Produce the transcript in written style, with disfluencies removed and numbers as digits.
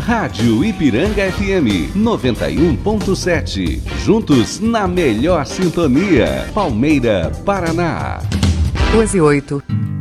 Rádio Ipiranga FM 91.7. Juntos na melhor sintonia. Palmeira, Paraná. 2:08.